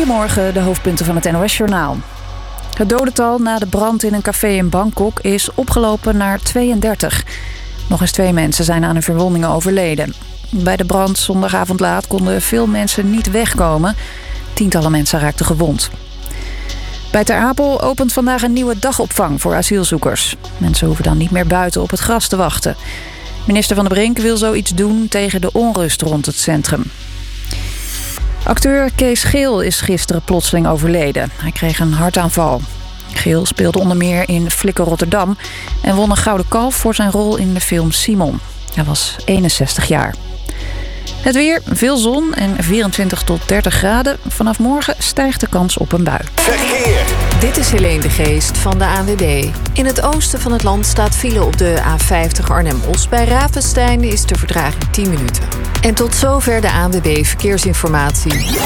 Goedemorgen, de hoofdpunten van het NOS-journaal. Het dodental na de brand in een café in Bangkok is opgelopen naar 32. Nog eens 2 mensen zijn aan hun verwondingen overleden. Bij de brand zondagavond laat konden veel mensen niet wegkomen. Tientallen mensen raakten gewond. Bij Ter Apel opent vandaag een nieuwe dagopvang voor asielzoekers. Mensen hoeven dan niet meer buiten op het gras te wachten. Minister Van der Brink wil zoiets doen tegen de onrust rond het centrum. Acteur Kees Geel is gisteren plotseling overleden. Hij kreeg een hartaanval. Geel speelde onder meer in Flikker Rotterdam en won een Gouden Kalf voor zijn rol in de film Simon. Hij was 61 jaar. Het weer, veel zon en 24 tot 30 graden. Vanaf morgen stijgt de kans op een bui. Verkeer. Dit is Helene de Geest van de ANWB. In het oosten van het land staat file op de A50 Arnhem-Os. Bij Ravenstein is de vertraging 10 minuten. En tot zover de ANWB Verkeersinformatie.